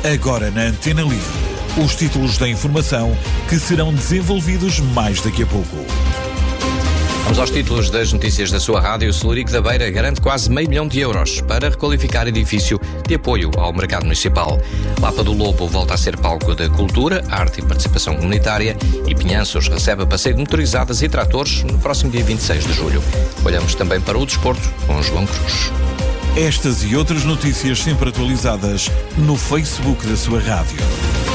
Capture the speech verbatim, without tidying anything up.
Agora na Antena Livre, os títulos da informação que serão desenvolvidos mais daqui a pouco. Vamos aos títulos das notícias da sua rádio. O Celurico da Beira garante quase meio milhão de euros para requalificar edifício de apoio ao mercado municipal. Lapa do Lobo volta a ser palco da cultura, arte e participação comunitária, e Pinhanços recebe a passeio de motorizadas e tratores no próximo dia vinte e seis de julho. Olhamos também para o desporto com João Cruz. Estas e outras notícias sempre atualizadas no Facebook da sua rádio.